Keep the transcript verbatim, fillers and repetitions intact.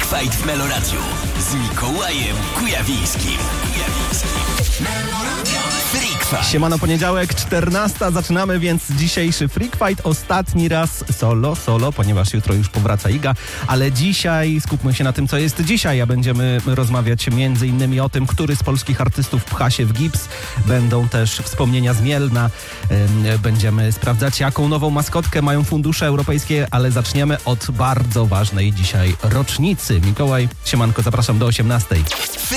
Freak Fight w Meloradiu z Mikołajem Kujawińskim. Freak Fight. Siemano, poniedziałek, czternasta. Zaczynamy więc dzisiejszy Freak Fight. Ostatni raz solo, solo, ponieważ jutro już powraca Iga. Ale dzisiaj skupmy się na tym, co jest dzisiaj, a będziemy rozmawiać między innymi o tym, który z polskich artystów pcha się w gips. Będą też wspomnienia z Mielna. Będziemy sprawdzać, jaką nową maskotkę mają fundusze europejskie, ale zaczniemy od bardzo ważnej dzisiaj rocznicy. Mikołaj, siemanko, zapraszam do osiemnastej.